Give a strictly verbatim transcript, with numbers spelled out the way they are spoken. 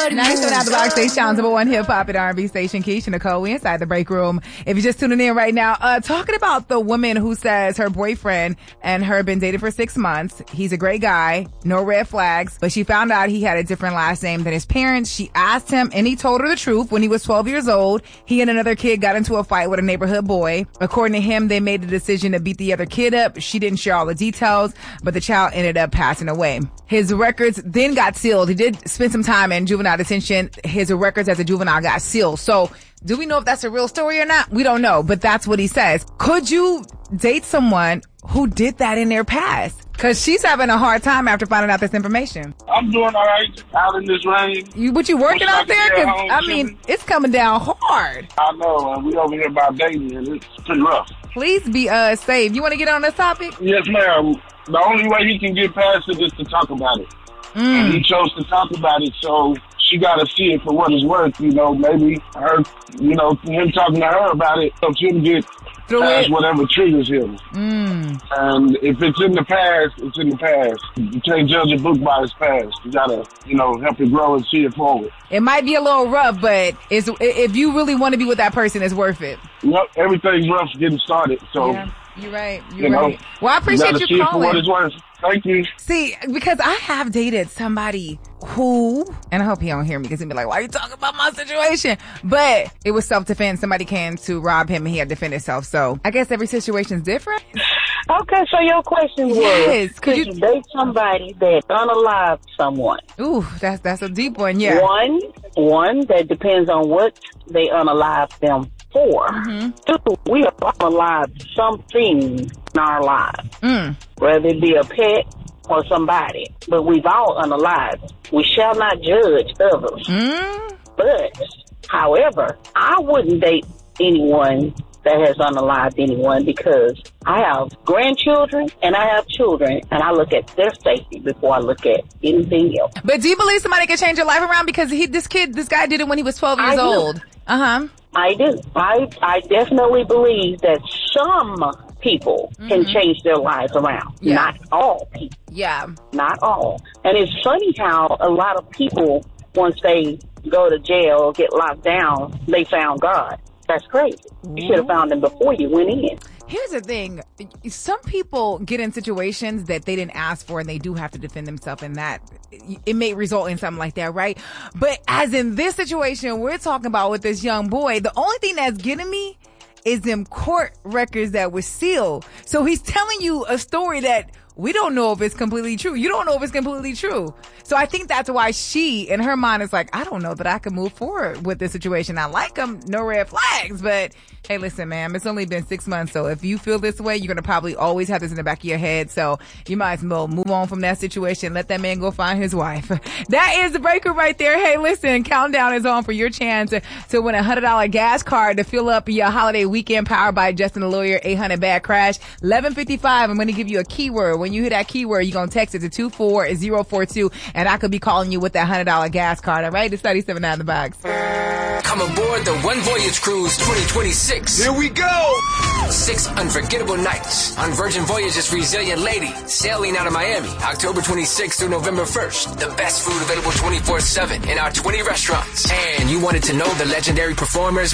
Everybody ninety-seven out the box station, number one hip hop and R and B station. Keisha Nicole, we inside the break room. If you're just tuning in right now, uh, talking about the woman who says her boyfriend and her been dating for six months. He's a great guy, no red flags, but she found out he had a different last name than his parents. She asked him and he told her the truth. When he was twelve years old, he and another kid got into a fight with a neighborhood boy. According to him, they made the decision to beat the other kid up. She didn't share all the details, but the child ended up passing away. His records then got sealed. He did spend some time in juvenile detention. His records as a juvenile got sealed. So do we know if that's a real story or not? We don't know, but that's what he says. Could you date someone who did that in their past? Because she's having a hard time after finding out this information. I'm doing all right out in this rain. You, but you working out there? Cause, home, I mean, chilling. It's coming down hard. I know, and we over here about dating, and it's pretty rough. Please be uh safe. You want to get on this topic? Yes, ma'am. The only way he can get past it is to talk about it. Mm. And he chose to talk about it, so she got to see it for what it's worth. You know, maybe her, you know, him talking to her about it helps him get Through past it. whatever triggers him. Mm. And if it's in the past, it's in the past. You can't judge a book by its past. You got to, you know, help it grow and see it forward. It might be a little rough, but it's, if you really want to be with that person, it's worth it. Yep, everything's rough getting started, so... Yeah. You're right. You're you right. Know, well, I appreciate you, you see calling. It for what it's worth. Thank you. See, because I have dated somebody who, and I hope he don't hear me because he'll be like, why are you talking about my situation? But it was self-defense. Somebody came to rob him and he had to defend himself. So I guess every situation's different. Okay, so your question was, yes, could, could you, you date somebody that unalived someone? Ooh, that's that's a deep one, yeah. One, one that depends on what they unalived them for. Mm-hmm. Two, we have unalived something in our lives, mm. whether it be a pet or somebody. But we've all unalived. We shall not judge others. Mm. But, however, I wouldn't date anyone that has unalived anyone because I have grandchildren and I have children and I look at their safety before I look at anything else. But do you believe somebody can change your life around? Because he, this kid, this guy did it when he was twelve years I old. Do. Uh-huh. I do. I, I definitely believe that some people mm-hmm. can change their lives around. Yeah. Not all people. Yeah. Not all. And it's funny how a lot of people, once they go to jail or get locked down, they found God. That's crazy. You should have found him before you went in. Here's the thing. Some people get in situations that they didn't ask for and they do have to defend themselves, and that it may result in something like that, right? But as in this situation we're talking about with this young boy, the only thing that's getting me is them court records that were sealed. So he's telling you a story that we don't know if it's completely true. You don't know if it's completely true. So I think that's why she, in her mind, is like, I don't know that I can move forward with this situation. I like him, no red flags, but hey, listen, ma'am, it's only been six months. So if you feel this way, you're going to probably always have this in the back of your head. So you might as well move on from that situation. Let that man go find his wife. That is the breaker right there. Hey, listen, countdown is on for your chance to, to win a one hundred dollars gas card to fill up your holiday weekend powered by Justin the Lawyer, eight hundred bad crash. eleven fifty-five, I'm going to give you a keyword. When you hear that keyword, you're going to text it to two four zero four two, and I could be calling you with that one hundred dollars gas card. All right? It's thirty-seven out of the box. Come aboard the One Voyage Cruise twenty twenty-six. Here we go! Six unforgettable nights on Virgin Voyages Resilient Lady, sailing out of Miami, October twenty-sixth through November first. The best food available twenty-four seven in our twenty restaurants. And you wanted to know the legendary performers